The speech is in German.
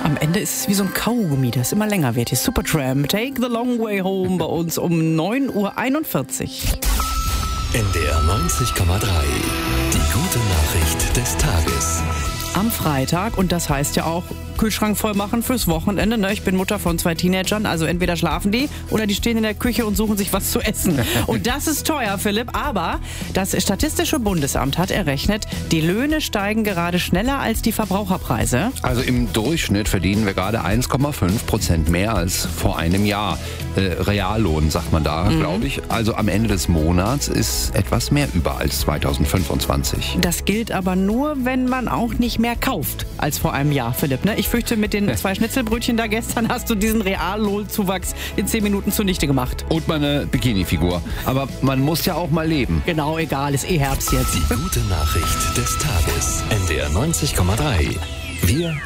Am Ende ist es wie so ein Kaugummi, das immer länger wird. Die Supertramp, Take the Long Way Home bei uns um 9.41 Uhr. NDR 90,3. Die gute Nachricht des Tages. Am Freitag, und das heißt ja auch Kühlschrank voll machen fürs Wochenende. Ne? Ich bin Mutter von 2 Teenagern, also entweder schlafen die oder die stehen in der Küche und suchen sich was zu essen. Und das ist teuer, Philipp, aber das Statistische Bundesamt hat errechnet, die Löhne steigen gerade schneller als die Verbraucherpreise. Also im Durchschnitt verdienen wir gerade 1,5% mehr als vor einem Jahr. Reallohn, sagt man da, glaube ich. Also am Ende des Monats ist etwas mehr über als 2025. Das gilt aber nur, wenn man auch nicht mehr kauft als vor einem Jahr, Philipp. Ne? Ich fürchte, mit den 2 Schnitzelbrötchen da gestern hast du diesen Reallohnzuwachs in 10 Minuten zunichte gemacht. Und meine Bikini-Figur. Aber man muss ja auch mal leben. Genau, egal, ist Herbst jetzt. Die gute Nachricht des Tages. NDR 90,3. Wir